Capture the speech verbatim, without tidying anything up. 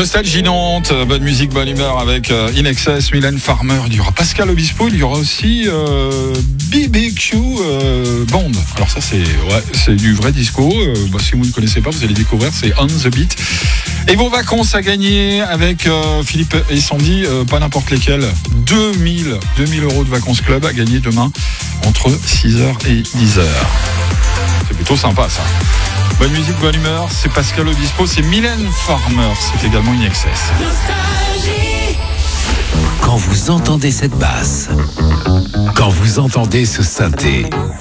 Nostalgie Nantes, bonne musique, bonne humeur avec euh, In Excess, Mylène Farmer. Il y aura Pascal Obispo, il y aura aussi euh, B B Q euh, Band. Alors ça c'est ouais, c'est du vrai disco. Euh, bah, si vous ne connaissez pas, vous allez découvrir. C'est On the Beat. Et vos vacances à gagner avec euh, Philippe et Sandy, euh, pas n'importe lesquelles. deux mille euros de vacances club à gagner demain entre six heures et dix heures. C'est plutôt sympa ça. Bonne musique, bonne humeur, c'est Pascal Obispo, c'est Mylène Farmer, c'est également In Excess. Quand vous entendez cette basse, quand vous entendez ce synthé,